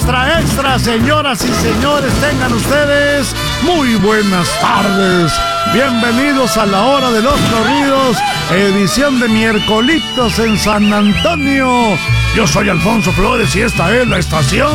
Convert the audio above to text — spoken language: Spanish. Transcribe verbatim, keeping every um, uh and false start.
extra, extra, señoras y señores, tengan ustedes muy buenas tardes. Bienvenidos a la hora de los corridos, edición de miércolitos en San Antonio. Yo soy Alfonso Flores y esta es la estación